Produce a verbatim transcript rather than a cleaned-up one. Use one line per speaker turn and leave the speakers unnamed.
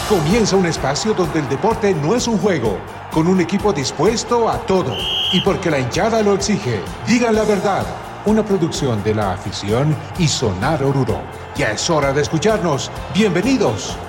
Comienza un espacio donde el deporte no es un juego, con un equipo dispuesto a todo. Y porque la hinchada lo exige, digan la verdad. Una producción de la afición y Sonar Oruro. Ya es hora de escucharnos. Bienvenidos.